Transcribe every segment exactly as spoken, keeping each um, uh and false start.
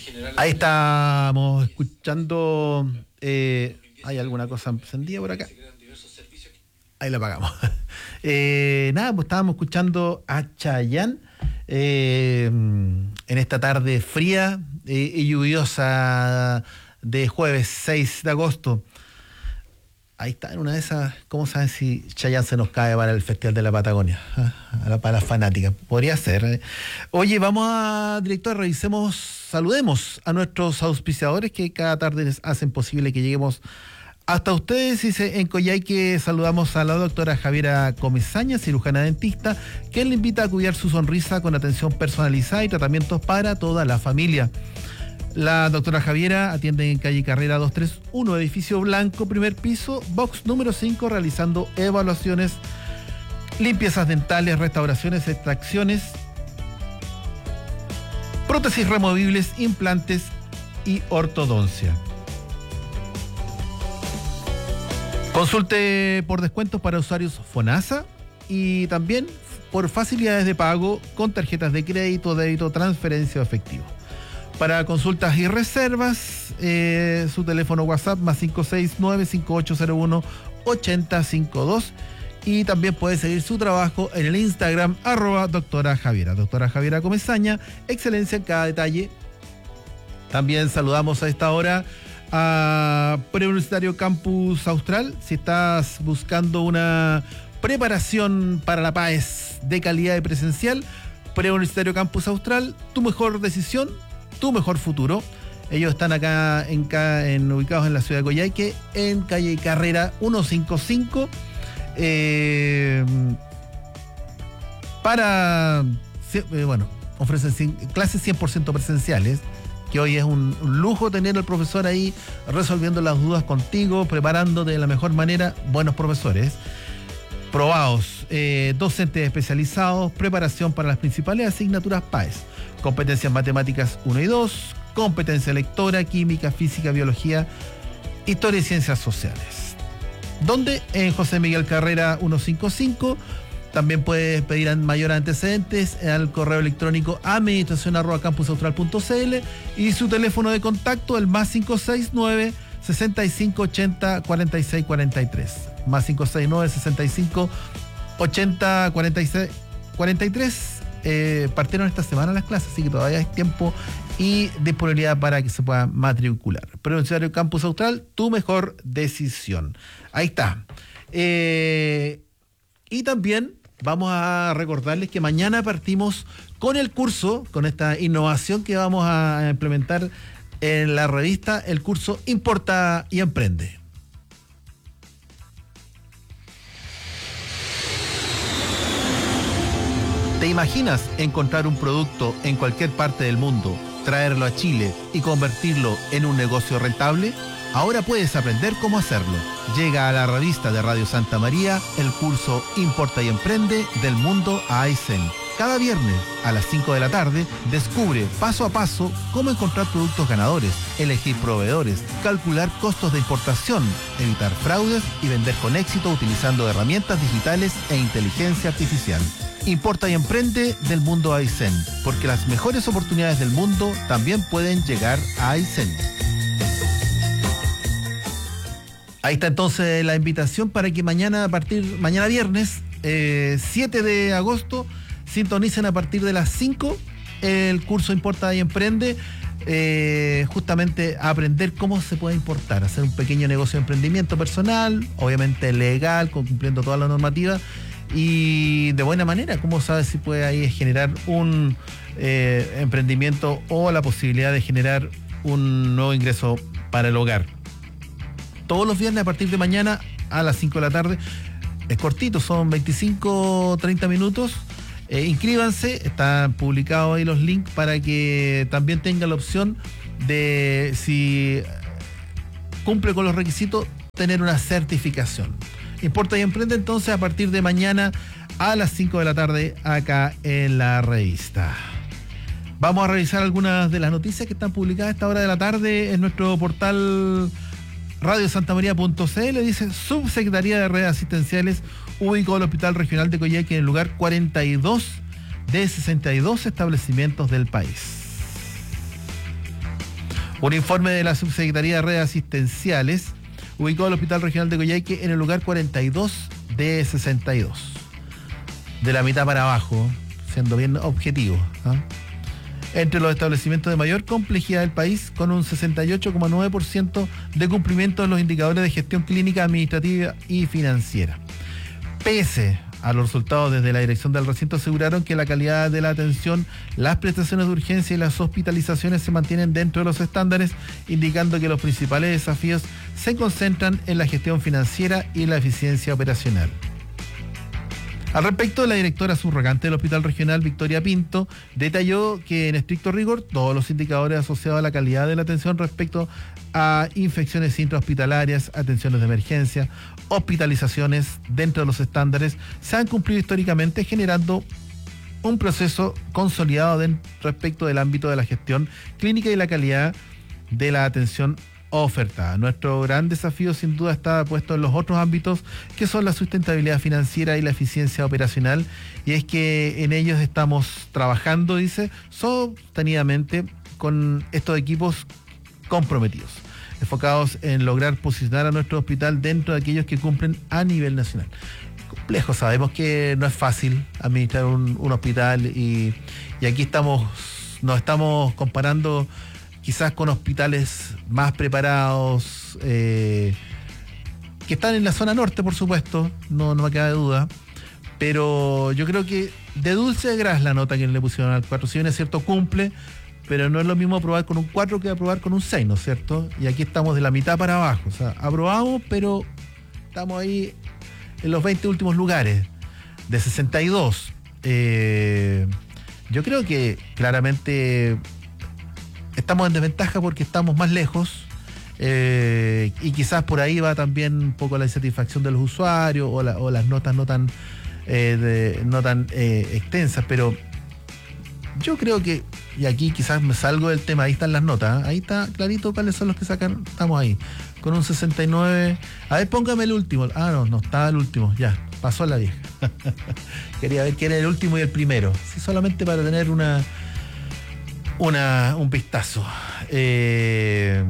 Ahí estamos escuchando. Eh, ¿Hay alguna cosa encendida por acá? Ahí la apagamos. eh, nada, pues estábamos escuchando a Chayanne eh, en esta tarde fría eh, y lluviosa de jueves seis de agosto. Ahí está, en una de esas, ¿cómo saben si Chayanne se nos cae para el Festival de la Patagonia? ¿Ah? Para las fanáticas, podría ser. ¿eh? Oye, vamos a, director, revisemos, saludemos a nuestros auspiciadores que cada tarde les hacen posible que lleguemos hasta ustedes. Dice en Coyhaique, saludamos a la doctora Javiera Comesaña, cirujana dentista, que le invita a cuidar su sonrisa con atención personalizada y tratamientos para toda la familia. La doctora Javiera atiende en calle Carrera doscientos treinta y uno, edificio blanco, primer piso, box número cinco, realizando evaluaciones, limpiezas dentales, restauraciones, extracciones, prótesis removibles, implantes y ortodoncia. Consulte por descuentos para usuarios FONASA y también por facilidades de pago con tarjetas de crédito, débito, transferencia o efectivo. Para consultas y reservas, eh, su teléfono WhatsApp más cinco seis nueve, cinco ocho cero uno, ocho cero cinco dos y también puede seguir su trabajo en el Instagram arroba doctora Javiera. Doctora Javiera Comesaña, excelencia en cada detalle. También saludamos a esta hora a Preuniversitario Campus Austral. Si estás buscando una preparación para la P A E S de calidad y presencial, Preuniversitario Campus Austral, tu mejor decisión, tu mejor futuro. Ellos están acá en, en ubicados en la ciudad de Coyhaique, en calle Carrera ciento cincuenta y cinco, eh, para eh, bueno, ofrecen clases cien por ciento presenciales, que hoy es un, un lujo tener al profesor ahí resolviendo las dudas contigo, preparándote de la mejor manera. Buenos profesores probados, eh, docentes especializados, preparación para las principales asignaturas P A E S, competencias matemáticas uno y dos, competencia lectora, química, física, biología, historia y ciencias sociales. ¿Dónde? En José Miguel Carrera ciento cincuenta y cinco. También puedes pedir mayor antecedentes al correo electrónico administración arroba campusaustral punto cl y su teléfono de contacto el más cinco seis nueve, sesenta y cinco ochenta, cuarenta y seis cuarenta y tres. Más cinco seis nueve, sesenta y cinco ochenta, cuarenta y seis cuarenta y tres. Eh, partieron esta semana las clases, así que todavía hay tiempo y disponibilidad para que se pueda matricular. Preuniversitario Campus Austral, tu mejor decisión. Ahí está. Eh, y también vamos a recordarles que mañana partimos con el curso, con esta innovación que vamos a implementar en la revista, el curso Importa y Emprende. ¿Te imaginas encontrar un producto en cualquier parte del mundo, traerlo a Chile y convertirlo en un negocio rentable? Ahora puedes aprender cómo hacerlo. Llega a la revista de Radio Santa María el curso Importa y Emprende del Mundo a Aysén. Cada viernes a las cinco de la tarde descubre paso a paso cómo encontrar productos ganadores, elegir proveedores, calcular costos de importación, evitar fraudes y vender con éxito utilizando herramientas digitales e inteligencia artificial. Importa y Emprende del Mundo a Aysén, porque las mejores oportunidades del mundo también pueden llegar a Aysén. Ahí está entonces la invitación para que mañana, a partir, mañana viernes, eh, siete de agosto, sintonicen a partir de las cinco el curso Importa y Emprende, eh, justamente a aprender cómo se puede importar, hacer un pequeño negocio de emprendimiento personal, obviamente legal, cumpliendo toda la normativa y de buena manera. Cómo sabes si puede ahí generar un eh, emprendimiento o la posibilidad de generar un nuevo ingreso para el hogar. Todos los viernes a partir de mañana a las cinco de la tarde. Es cortito, son veinticinco, treinta minutos. Eh, inscríbanse, están publicados ahí los links para que también tengan la opción de, si cumple con los requisitos, tener una certificación. Importa y Emprende entonces a partir de mañana a las cinco de la tarde acá en la revista. Vamos a revisar algunas de las noticias que están publicadas a esta hora de la tarde en nuestro portal radio santa maría punto cl. Dice: Subsecretaría de Redes Asistenciales ubicó el Hospital Regional de Coyhaique en el lugar cuarenta y dos de sesenta y dos establecimientos del país. Un informe de la Subsecretaría de Redes Asistenciales ubicó al Hospital Regional de Coyhaique en el lugar cuarenta y dos de sesenta y dos. De la mitad para abajo, siendo bien objetivo. ¿eh? Entre los establecimientos de mayor complejidad del país, con un sesenta y ocho coma nueve por ciento de cumplimiento de los indicadores de gestión clínica, administrativa y financiera. Pese a los resultados, desde la dirección del recinto aseguraron que la calidad de la atención, las prestaciones de urgencia y las hospitalizaciones se mantienen dentro de los estándares, indicando que los principales desafíos se concentran en la gestión financiera y la eficiencia operacional. Al respecto, la directora subrogante del Hospital Regional, Victoria Pinto, detalló que en estricto rigor todos los indicadores asociados a la calidad de la atención respecto a infecciones intrahospitalarias, atenciones de emergencia, hospitalizaciones dentro de los estándares se han cumplido históricamente, generando un proceso consolidado de, respecto del ámbito de la gestión clínica y la calidad de la atención ofertada. Nuestro gran desafío sin duda está puesto en los otros ámbitos, que son la sustentabilidad financiera y la eficiencia operacional, y es que en ellos estamos trabajando, dice, sostenidamente con estos equipos comprometidos, enfocados en lograr posicionar a nuestro hospital dentro de aquellos que cumplen a nivel nacional. Complejo, sabemos que no es fácil administrar un, un hospital y, y aquí estamos, nos estamos comparando quizás con hospitales más preparados, eh, que están en la zona norte, por supuesto, no, no me queda duda, pero yo creo que de dulce de gras la nota que le pusieron al cuatro, si bien es cierto, cumple, pero no es lo mismo aprobar con un cuatro que aprobar con un seis, ¿no es cierto? Y aquí estamos de la mitad para abajo, o sea, aprobamos, pero estamos ahí en los veinte últimos lugares, de sesenta y dos. Eh, yo creo que claramente estamos en desventaja porque estamos más lejos, eh, y quizás por ahí va también un poco la insatisfacción de los usuarios o, la, o las notas no tan, eh, de, no tan eh, extensas, pero yo creo que, y aquí quizás me salgo del tema, ahí están las notas, ¿eh? Ahí está clarito cuáles son los que sacan, estamos ahí, con un sesenta y nueve, a ver, póngame el último, ah no, no, estaba el último, ya, pasó la vieja, quería ver quién era el último y el primero, sí, solamente para tener una... Una, un vistazo. Eh,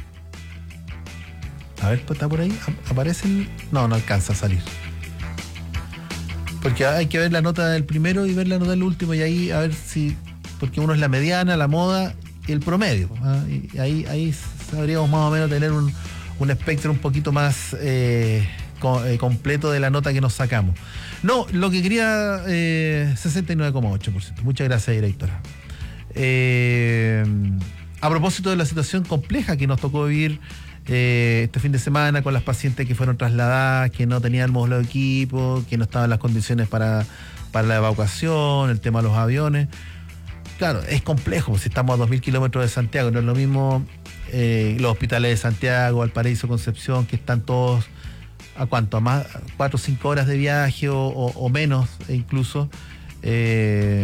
a ver, ¿está por ahí? ¿Aparece el...? No, no alcanza a salir. Porque hay que ver la nota del primero y ver la nota del último y ahí a ver si... Porque uno es la mediana, la moda y el promedio. ¿Ah? Y ahí, ahí sabríamos más o menos tener un, un espectro un poquito más eh, co- eh, completo de la nota que nos sacamos. No, lo que quería, eh, sesenta y nueve coma ocho por ciento. Muchas gracias, directora. Eh, a propósito de la situación compleja que nos tocó vivir eh, este fin de semana con las pacientes que fueron trasladadas, que no tenían módulo de equipo, que no estaban en las condiciones para, para la evacuación, el tema de los aviones. Claro, es complejo, si estamos a dos mil kilómetros de Santiago, no es lo mismo eh, los hospitales de Santiago, Valparaíso, Concepción, que están todos a cuánto, a más cuatro o cinco horas de viaje o, o, o menos incluso. Eh,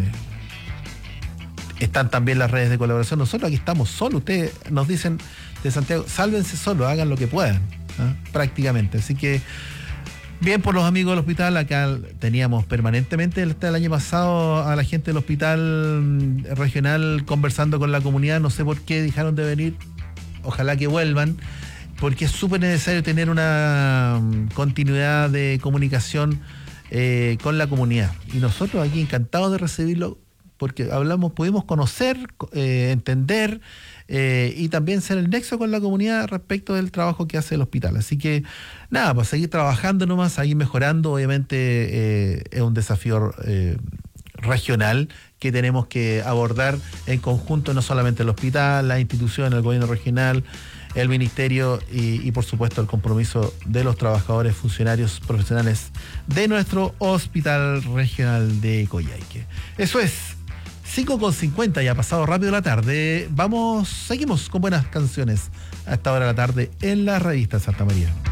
Están también las redes de colaboración. Nosotros aquí estamos solos. Ustedes nos dicen de Santiago, sálvense solos, hagan lo que puedan, ¿eh? Prácticamente. Así que, bien por los amigos del hospital. Acá teníamos permanentemente el, el año pasado a la gente del hospital regional conversando con la comunidad. No sé por qué dejaron de venir. Ojalá que vuelvan, porque es súper necesario tener una continuidad de comunicación eh, con la comunidad. Y nosotros aquí encantados de recibirlo, porque hablamos, pudimos conocer, eh, entender eh, y también ser el nexo con la comunidad respecto del trabajo que hace el hospital. Así que nada, pues seguir trabajando nomás, seguir mejorando. Obviamente eh, es un desafío eh, regional que tenemos que abordar en conjunto, no solamente el hospital, las instituciones, el gobierno regional, el ministerio y, y por supuesto el compromiso de los trabajadores, funcionarios, profesionales de nuestro Hospital Regional de Coyhaique. Eso es. cinco con cincuenta, ya ha pasado rápido la tarde. Vamos, seguimos con buenas canciones a esta hora de la tarde en la revista Santa María.